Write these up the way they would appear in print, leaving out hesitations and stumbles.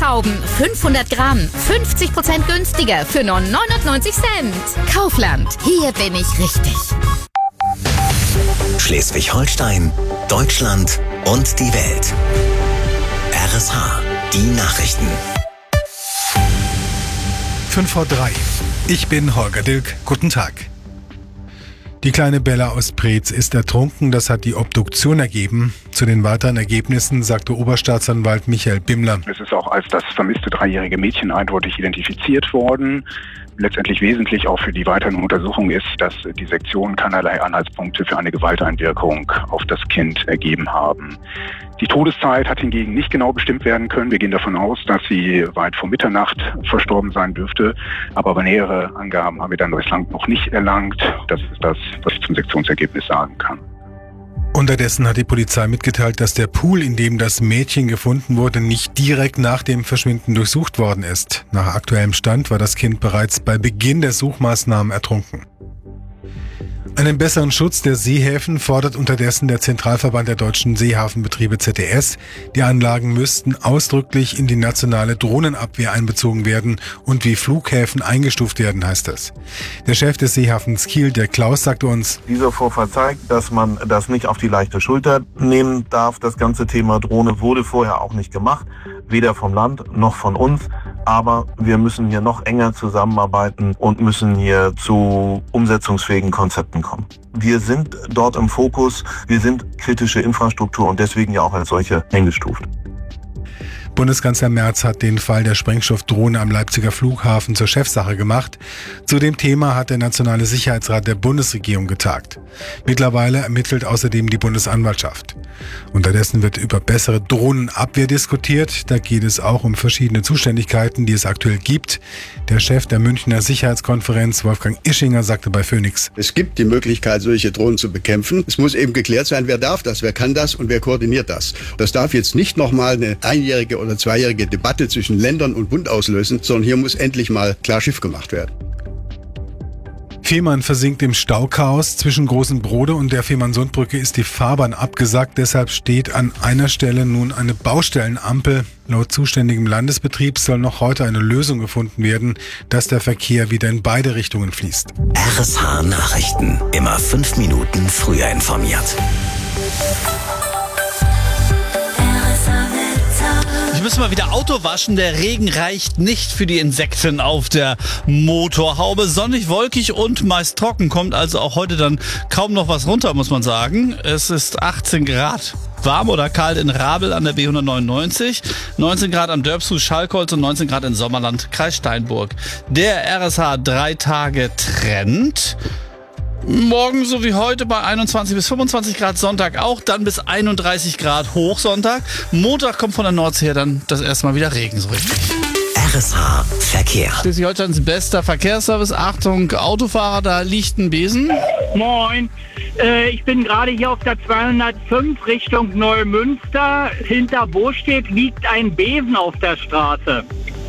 Trauben, 500 Gramm, 50% günstiger für nur 99 Cent. Kaufland, hier bin ich richtig. Schleswig-Holstein, Deutschland und die Welt. RSH, die Nachrichten. 5:03. Ich bin Holger Dilk. Guten Tag. Die kleine Bella aus Preetz ist ertrunken, das hat die Obduktion ergeben. Zu den weiteren Ergebnissen sagte Oberstaatsanwalt Michael Bimmler. Es ist auch als das vermisste 3-jährige Mädchen eindeutig identifiziert worden. Letztendlich wesentlich auch für die weiteren Untersuchungen ist, dass die Sektionen keinerlei Anhaltspunkte für eine Gewalteinwirkung auf das Kind ergeben haben. Die Todeszeit hat hingegen nicht genau bestimmt werden können. Wir gehen davon aus, dass sie weit vor Mitternacht verstorben sein dürfte. Aber nähere Angaben haben wir dann bislang noch nicht erlangt. Das ist das, was ich zum Sektionsergebnis sagen kann. Unterdessen hat die Polizei mitgeteilt, dass der Pool, in dem das Mädchen gefunden wurde, nicht direkt nach dem Verschwinden durchsucht worden ist. Nach aktuellem Stand war das Kind bereits bei Beginn der Suchmaßnahmen ertrunken. Einen besseren Schutz der Seehäfen fordert unterdessen der Zentralverband der deutschen Seehafenbetriebe ZDS. Die Anlagen müssten ausdrücklich in die nationale Drohnenabwehr einbezogen werden und wie Flughäfen eingestuft werden, heißt es. Der Chef des Seehafens Kiel, der Klaus, sagte uns: Dieser Vorfall zeigt, dass man das nicht auf die leichte Schulter nehmen darf. Das ganze Thema Drohne wurde vorher auch nicht gemacht, weder vom Land noch von uns. Aber wir müssen hier noch enger zusammenarbeiten und müssen hier zu umsetzungsfähigen Konzepten kommen. Wir sind dort im Fokus, wir sind kritische Infrastruktur und deswegen ja auch als solche eingestuft. Bundeskanzler Merz hat den Fall der Sprengstoffdrohne am Leipziger Flughafen zur Chefsache gemacht. Zu dem Thema hat der Nationale Sicherheitsrat der Bundesregierung getagt. Mittlerweile ermittelt außerdem die Bundesanwaltschaft. Unterdessen wird über bessere Drohnenabwehr diskutiert. Da geht es auch um verschiedene Zuständigkeiten, die es aktuell gibt. Der Chef der Münchner Sicherheitskonferenz, Wolfgang Ischinger, sagte bei Phoenix: Es gibt die Möglichkeit, solche Drohnen zu bekämpfen. Es muss eben geklärt sein, wer darf das, wer kann das und wer koordiniert das. Das darf jetzt nicht nochmal eine einjährige oder 2-jährige Debatte zwischen Ländern und Bund auslösen, sondern hier muss endlich mal klar Schiff gemacht werden. Fehmarn versinkt im Stauchaos. Zwischen Großen Brode und der Fehmarnsundbrücke ist die Fahrbahn abgesackt. Deshalb steht an einer Stelle nun eine Baustellenampel. Laut zuständigem Landesbetrieb soll noch heute eine Lösung gefunden werden, dass der Verkehr wieder in beide Richtungen fließt. RSH Nachrichten. Immer 5 Minuten früher informiert. Ich muss mal wieder Auto waschen. Der Regen reicht nicht für die Insekten auf der Motorhaube. Sonnig, wolkig und meist trocken. Kommt also auch heute dann kaum noch was runter, muss man sagen. Es ist 18 Grad. Warm oder kalt in Rabel an der B199, 19 Grad am Dörpshus Schalkholz und 19 Grad in Sommerland, Kreis Steinburg. Der RSH 3-Tage-Trend. Morgen so wie heute bei 21 bis 25 Grad, Sonntag auch, dann bis 31 Grad Hochsonntag. Montag kommt von der Nordsee her dann das erste Mal wieder Regen so richtig. RSH Verkehr. Schleswig-Holsteins bester Verkehrsservice. Achtung, Autofahrer, da liegt ein Besen. Moin, ich bin gerade hier auf der 205 Richtung Neumünster. Hinter Bostedt liegt ein Besen auf der Straße.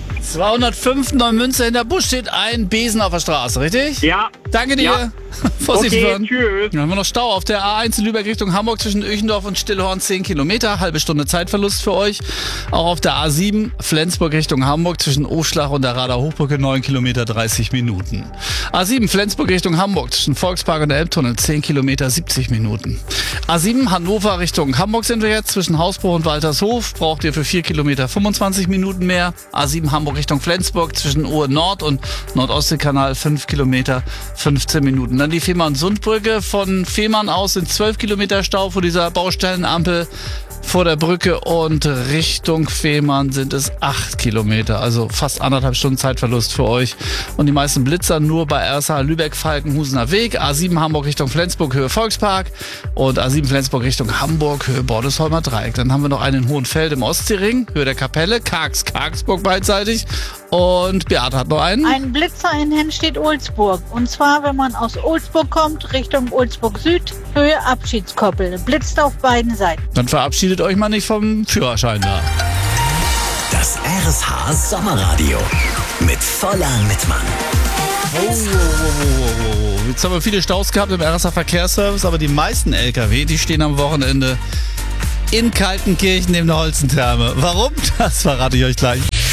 205 Neumünster, hinter Busch steht ein Besen auf der Straße, richtig? Ja. Danke dir. Ja. Vorsichtig Okay, fahren. tschüss. Dann haben wir noch Stau auf der A1 in Lübeck Richtung Hamburg zwischen Öchendorf und Stillhorn, 10 Kilometer, halbe Stunde Zeitverlust für euch. Auch auf der A7 Flensburg Richtung Hamburg zwischen Oschlach und der Rader Hochbrücke 9 Kilometer, 30 Minuten. A7 Flensburg Richtung Hamburg zwischen Volkspark und der Elbtunnel 10 Kilometer, 70 Minuten. A7 Hannover Richtung Hamburg sind wir jetzt zwischen Hausbruch und Waltershof. Braucht ihr für 4 Kilometer 25 Minuten mehr. A7 Hamburg Richtung Flensburg zwischen Ohe Nord und Nordostseekanal 5 Kilometer, 15 Minuten. Dann die Fehmarnsundbrücke. Von Fehmarn aus sind 12 Kilometer Stau vor dieser Baustellenampel vor der Brücke und Richtung Fehmarn sind es 8 Kilometer. Also fast 1,5 Stunden Zeitverlust für euch. Und die meisten Blitzer nur bei RSH Lübeck-Falkenhusener Weg. A7 Hamburg Richtung Flensburg, Höhe Volkspark. Und A7 Flensburg Richtung Hamburg, Höhe Bordesholmer Dreieck. Dann haben wir noch einen in Hohenfeld im Ostseering, Höhe der Kapelle, Kargsburg beidseitig. Und Beate hat noch einen. Ein Blitzer in Hennstedt-Ohlsburg. Und zwar, wenn man aus Ohlsburg kommt, Richtung Ohlsburg Süd, Höhe Abschiedskoppel. Blitzt auf beiden Seiten. Dann verabschiedet euch mal nicht vom Führerschein da. Das RSH Sommerradio mit Voller Mittmann. Jetzt haben wir viele Staus gehabt im RSH Verkehrsservice, aber die meisten LKW, die stehen am Wochenende in Kaltenkirchen neben der Holzentherme. Warum? Das verrate ich euch gleich.